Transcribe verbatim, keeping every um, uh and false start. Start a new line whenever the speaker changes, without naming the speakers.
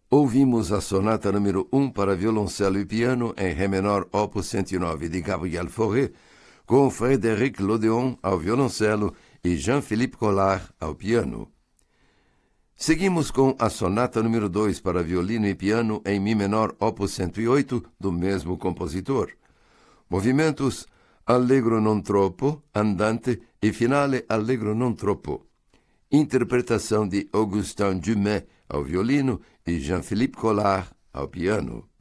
Ouvimos a sonata número um para violoncelo e piano em Ré menor, opus cento e nove, de Gabriel Fauré, com Frédéric Lodéon ao violoncelo e Jean-Philippe Collard ao piano. Seguimos com a sonata número dois para violino e piano em Mi menor, opus cento e oito, do mesmo compositor. Movimentos Allegro non troppo, andante e finale Allegro non troppo. Interpretação de Augustin Dumais ao violino e Jean-Philippe Collard ao piano.